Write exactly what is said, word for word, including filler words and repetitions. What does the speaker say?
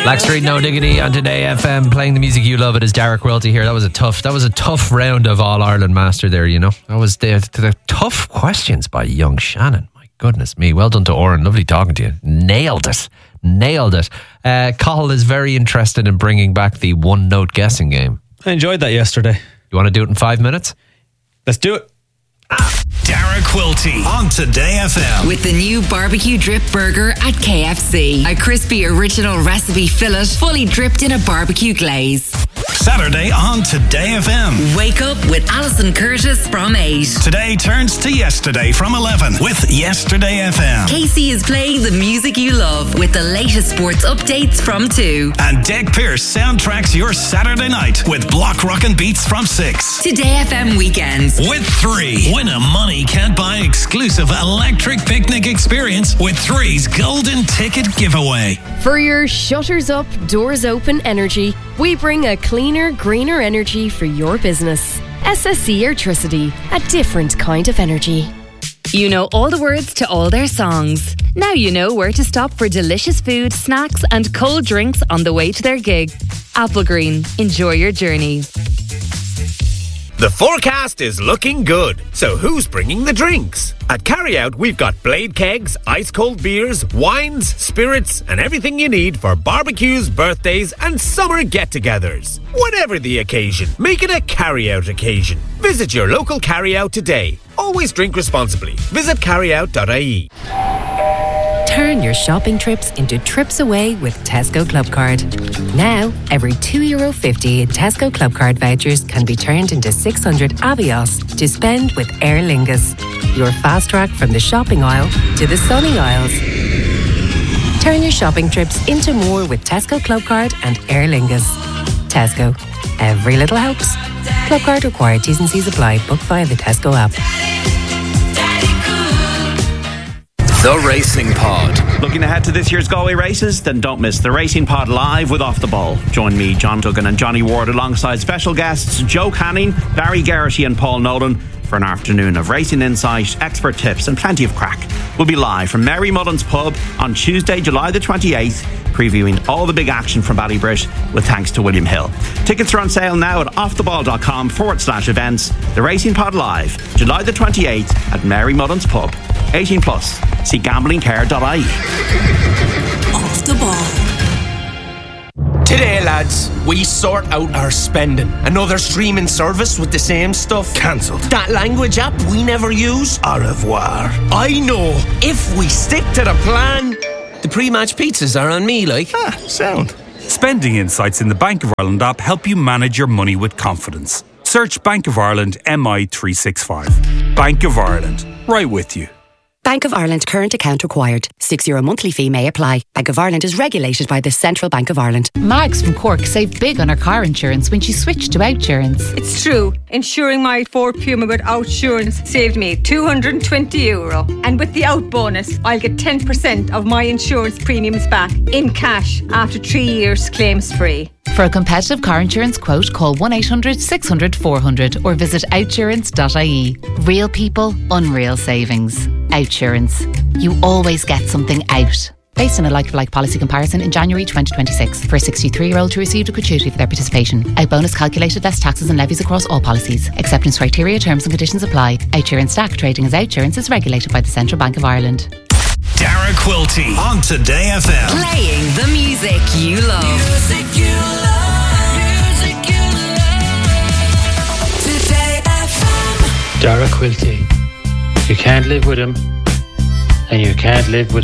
Blackstreet, No Diggity on Today F M, playing the music you love. It is Derek Quilty here. That was a tough, that was a tough round of All Ireland Master there. You know, that was the, the tough questions by young Shannon. My goodness me, well done to Oren. Lovely talking to you. Nailed it, nailed it. Uh, Cathal is very interested in bringing back the one note guessing game. I enjoyed that yesterday. You want to do it in five minutes? Let's do it. Derek Quilty on Today F M. With the new barbecue drip burger at K F C. A crispy original recipe fillet fully dripped in a barbecue glaze. Saturday on Today F M. Wake up with Alison Curtis from eight. Today turns to yesterday from eleven with Yesterday F M. Casey is playing the music you love with the latest sports updates from two. And Dick Pearce soundtracks your Saturday night with Block Rockin' Beats from six. Today F M weekends. With three. Win a money can't buy exclusive electric picnic experience with three's golden ticket giveaway. For your shutters up, doors open energy, we bring a cleaner, greener energy for your business. S S C Airtricity, a different kind of energy. You know all the words to all their songs. Now you know where to stop for delicious food, snacks and cold drinks on the way to their gig. Applegreen, enjoy your journey. The forecast is looking good, so who's bringing the drinks? At Carryout, we've got blade kegs, ice-cold beers, wines, spirits, and everything you need for barbecues, birthdays, and summer get-togethers. Whatever the occasion, make it a Carryout occasion. Visit your local Carryout today. Always drink responsibly. Visit carryout dot I E. Turn your shopping trips into trips away with Tesco Clubcard. Now, every two euro fifty in Tesco Clubcard vouchers can be turned into six hundred Avios to spend with Aer Lingus. Your fast track from the shopping aisle to the sunny aisles. Turn your shopping trips into more with Tesco Clubcard and Aer Lingus. Tesco. Every little helps. Clubcard required. T's and C's apply. Book via the Tesco app. The Racing Pod. Looking ahead to this year's Galway races? Then don't miss The Racing Pod live with Off the Ball. Join me, John Duggan and Johnny Ward alongside special guests Joe Canning, Barry Geraghty and Paul Nolan for an afternoon of racing insight, expert tips and plenty of crack. We'll be live from Mary Mullen's Pub on Tuesday, July the twenty-eighth, previewing all the big action from Ballybrit with thanks to William Hill. Tickets are on sale now at offtheball.com forward slash events. The Racing Pod live, July the twenty-eighth at Mary Mullen's Pub. eighteen plus. See gambling care dot I E. Off the Ball. Today, lads, we sort out our spending. Another streaming service with the same stuff. Cancelled. That language app we never use. Au revoir. I know. If we stick to the plan, the pre-match pizzas are on me, like. Ah, sound. Spending insights in the Bank of Ireland app help you manage your money with confidence. Search Bank of Ireland M I three sixty-five. Bank of Ireland. Right with you. Bank of Ireland current account required. six euro monthly fee may apply. Bank of Ireland is regulated by the Central Bank of Ireland. Mags from Cork saved big on her car insurance when she switched to Outsurance. It's true. Insuring my Ford Puma with Outsurance saved me two hundred twenty euro. And with the Out bonus, I'll get ten percent of my insurance premiums back in cash after three years claims free. For a competitive car insurance quote, call one eight hundred six hundred four hundred or visit outsurance dot I E. Real people, unreal savings. Outsurance. You always get something out. Based on a like-for-like policy comparison in January twenty twenty-six. For a sixty-three-year-old who received a gratuity for their participation. Out bonus calculated less taxes and levies across all policies. Acceptance criteria, terms and conditions apply. Outsurance Stack trading as Outsurance is regulated by the Central Bank of Ireland. Derek Quilty on Today F M. Playing the music you love. Music you love. Music you love. Today F M. Derek Quilty. You can't live with him, and you can't live with